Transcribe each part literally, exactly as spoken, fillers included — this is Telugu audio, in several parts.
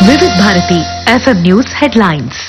వివిధ భారతి ఎఫ్ఎం న్యూస్ హెడ్లైన్స్.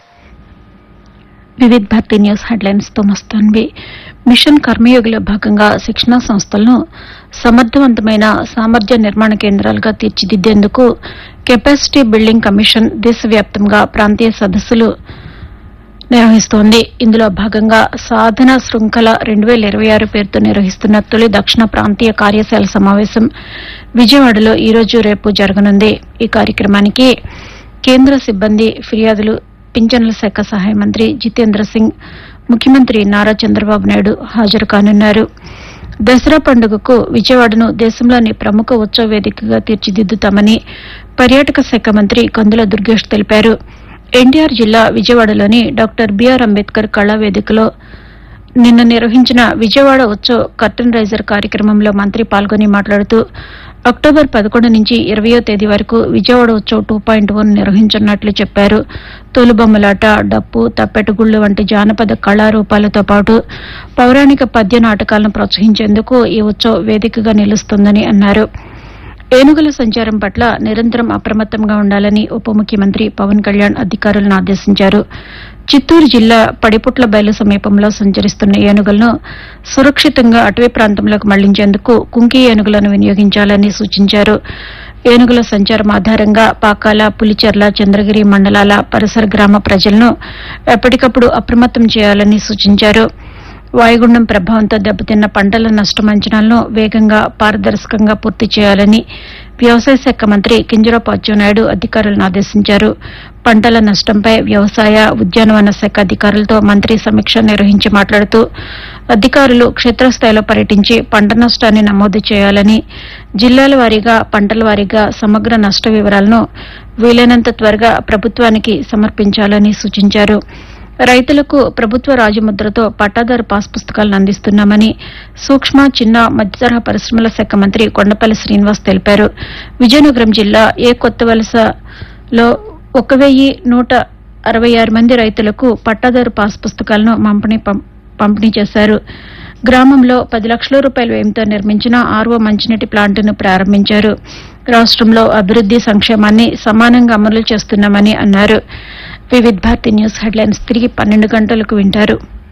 వివిధ భారతి న్యూస్ హెడ్లైన్స్ తో మస్తాన్వి. మిషన్ కర్మయోగిలో భాగంగా శిక్షణా సంస్థలను సమర్థవంతమైన సామర్థ్య నిర్మాణ కేంద్రాలుగా తీర్చిదిద్దేందుకు కెపాసిటీ బిల్డింగ్ కమిషన్ దేశవ్యాప్తంగా ప్రాంతీయ సదస్సులు నిర్వహిస్తోంది. ఇందులో భాగంగా సాధన శృంఖల రెండు వేల ఇరవై ఆరు పేరుతో నిర్వహిస్తున్న తొలి దక్షిణ ప్రాంతీయ కార్యశాల సమావేశం విజయవాడలో ఈ రోజు రేపు జరగనుంది. ఈ కార్యక్రమానికి కేంద్ర సిబ్బంది ఫిర్యాదులు పింఛన్ల శాఖ సహాయ మంత్రి జితేంద్ర సింగ్, ముఖ్యమంత్రి నారా చంద్రబాబు నాయుడు హాజరు కానున్నారు. దసరా పండుగకు విజయవాడను దేశంలోని ప్రముఖ ఉత్సవ వేదికగా తీర్చిదిద్దుతామని పర్యాటక శాఖ మంత్రి కందుల దుర్గేష్ తెలిపారు. ఎన్టీఆర్ జిల్లా విజయవాడలోని డాక్టర్ బీఆర్ అంబేద్కర్ కళా వేదికలో నిన్న నిర్వహించిన విజయవాడ ఉత్సవ్ కర్టన్ రైజర్ కార్యక్రమంలో మంత్రి పాల్గొని మాట్లాడుతూ అక్టోబర్ పదకొండు నుంచి ఇరవయో తేదీ వరకు Vijayawada Utsav two point one నిర్వహించనున్నట్లు చెప్పారు. తోలుబొమ్మలాట, డప్పు, తప్పెటగుళ్లు వంటి జానపద కళారూపాలతో పాటు పౌరాణిక పద్య నాటకాలను ప్రోత్సహించేందుకు ఈ ఉత్సవ్ వేదికగా నిలుస్తుందని అన్నారు. ఏనుగుల సంచారం పట్ల నిరంతరం అప్రమత్తంగా ఉండాలని ఉప ముఖ్యమంత్రి పవన్ కళ్యాణ్ అధికారులను ఆదేశించారు. చిత్తూరు జిల్లా పడిపుట్ల బయలు సమీపంలో సంచరిస్తున్న ఏనుగులను సురక్షితంగా అటవీ ప్రాంతంలోకి మళ్లించేందుకు కుంకి ఏనుగులను వినియోగించాలని సూచించారు. ఏనుగుల సంచారం ఆధారంగా పాకాల, పులిచెర్ల, చంద్రగిరి మండలాల పరిసర గ్రామ ప్రజలను ఎప్పటికప్పుడు అప్రమత్తం చేయాలని సూచించారు. వాయుగుండం ప్రభావంతో దెబ్బతిన్న పంటల నష్టం అంచనాలను వేగంగా, పారదర్శకంగా పూర్తి చేయాలని వ్యవసాయ శాఖ మంత్రి కింజరాపు అచ్చెన్నాయుడు అధికారులను ఆదేశించారు. పంటల నష్టంపై వ్యవసాయ, ఉద్యానవన శాఖ అధికారులతో మంత్రి సమీక్ష నిర్వహించి మాట్లాడుతూ అధికారులు క్షేత్రస్థాయిలో పర్యటించి పంట నష్టాన్ని నమోదు చేయాలని, జిల్లాల వారీగా, పంటల వారీగా సమగ్ర నష్ట వివరాలను వీలైనంత త్వరగా ప్రభుత్వానికి సమర్పించాలని సూచించారు. రైతులకు ప్రభుత్వ రాజముద్రతో పట్టాదారు పాస్ పుస్తకాలను అందిస్తున్నామని సూక్ష్మ, చిన్న, మధ్యతరహా పరిశ్రమల శాఖ మంత్రి కొండపల్లి శ్రీనివాస్ తెలిపారు. విజయనగరం జిల్లా ఏ కొత్త వలసలో ఒక వెయ్యి నూట అరవై ఆరు మంది రైతులకు పట్టాదారు పాస్ పుస్తకాలను పంపిణీ పంపిణీ చేశారు. గ్రామంలో పది లక్షల రూపాయల వ్యయంతో నిర్మించిన ఆర్వో మంచినీటి ప్లాంటును ప్రారంభించారు. రాష్టంలో అభివృద్ది, సంక్షేమాన్ని సమానంగా అమలు చేస్తున్నామని అన్నారు. వివిధ భారతి న్యూస్ హెడ్లైన్స్ తిరిగి పన్నెండు గంటలకు వింటారు.